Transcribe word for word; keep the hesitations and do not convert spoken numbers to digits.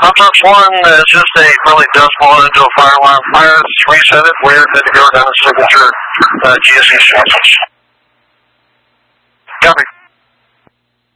Complex one is just a really does fall into a fire alarm. Fire, reset it, we're good to go down the signature uh, G S E switch.